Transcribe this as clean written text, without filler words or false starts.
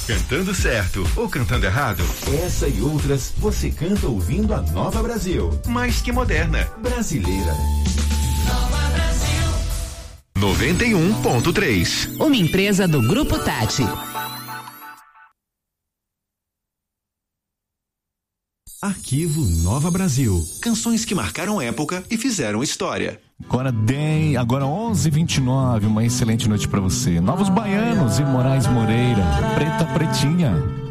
Cantando certo ou cantando errado? Essa e outras você canta ouvindo a Nova Brasil. Mais que moderna. Brasileira. Nova Brasil. 91.3. Uma empresa do Grupo Tati. Arquivo Nova Brasil. Canções que marcaram época e fizeram história. Agora 11h29, uma excelente noite pra você. Novos Baianos e Moraes Moreira, Preta Pretinha.